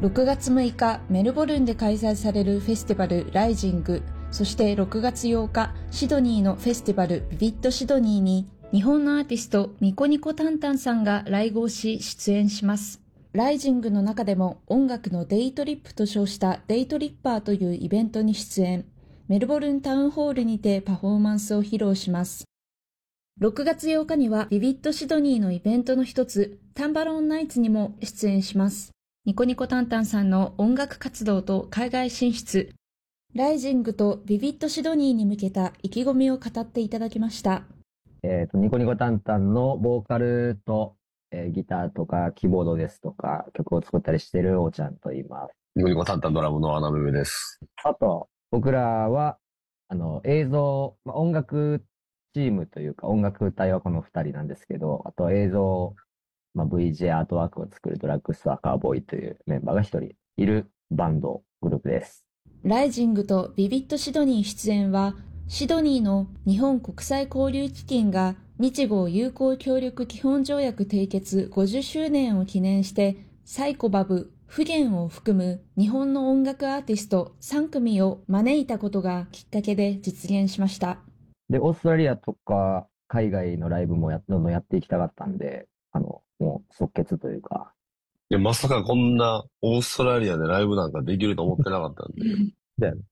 6月6日、メルボルンで開催されるフェスティバルライジング、そして6月8日、シドニーのフェスティバルビビットシドニーに、日本のアーティストニコニコタンタンさんが来合し出演します。ライジングの中でも音楽のデイトリップと称したデイトリッパーというイベントに出演。メルボルンタウンホールにてパフォーマンスを披露します。6月8日にはビビットシドニーのイベントの一つ、タンバロンナイツにも出演します。ニコニコタンタンさんの音楽活動と海外進出、ライジングとビビットシドニーに向けた意気込みを語っていただきました。 ニコニコタンタンのボーカルと、ギターとかキーボードですとか曲を作ったりしてるおーちゃんと言います。 ニコニコタンタンドラムのアナベベです。 あと、僕らは、映像、音楽チームというか音楽隊はこの二人なんですけど、あと映像、VJ アートワークを作るドラッグストアカーボーイというメンバーが一人いるバンド、グループです。 ライジングとビビットシドニー出演は、シドニーの日本国際交流基金が日豪友好協力基本条約締結50周年を記念して、サイコバブ、フゲンを含む日本の音楽アーティスト3組を招いたことがきっかけで実現しました。 で、オーストラリアとか海外のライブもどんどんやっていきたかったんで、もう即決というか。 いや、まさかこんなオーストラリアでライブなんかできると思ってなかったんで。 だよね。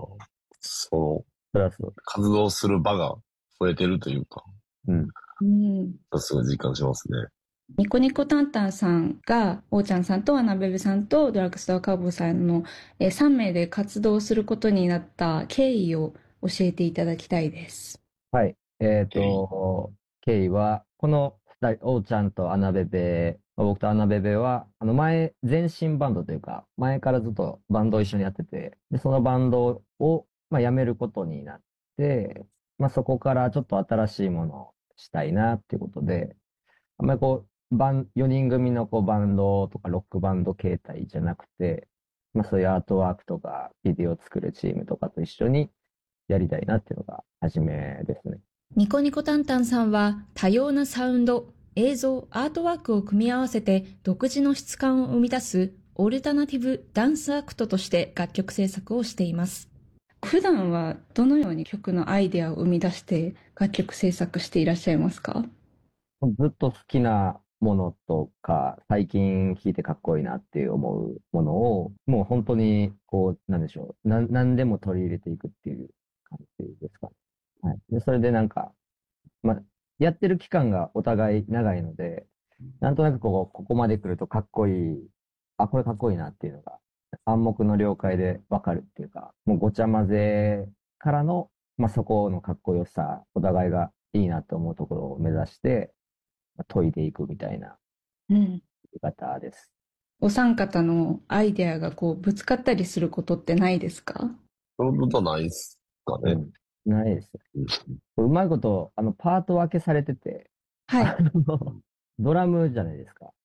活動する場が増えてるというか。さすが実感しますね。 ニコニコタンタンさんが、おーちゃんさんとアナベベさんとドラッグストアカーボーさんの3名で活動することになった経緯を教えていただきたいです。 はい。経緯は、この2人、おーちゃんとアナベベ、僕とアナベベは、前身バンドというか、前からずっとバンドを一緒にやってて、で、そのバンドを、辞めることになって、そこからちょっと新しいものをしたいなっていうことで、あんまり4人組のバンドとかロックバンド形態じゃなくて、そういうアートワークとかビデオを作るチームとかと一緒にやりたいなっていうのが初めですね。 ニコニコタンタンさんは多様なサウンド、映像、アートワークを組み合わせて独自の質感を生み出すオルタナティブダンスアクトとして楽曲制作をしています。普段はどのように曲のアイデアを生み出して楽曲制作していらっしゃいますか？ ずっと好きなものとか、最近聴いてかっこいいなって思うものを、もう本当に、なんでしょう。何でも取り入れていくっていう感じですかね。はい。で、それでやってる期間がお互い長いので、なんとなくここまで来るとかっこいい、これかっこいいなっていうのが、暗黙の了解でわかるっていうか、もうごちゃ混ぜからの、そこのかっこよさ、お互いがいいなと思うところを目指して、研いでいくみたいな言い方です。 お三方のアイデアがぶつかったりすることってないですか？ そのことないですかね。 ないです。うまいこと、パート分けされてて、 はい。 ドラムじゃないですか。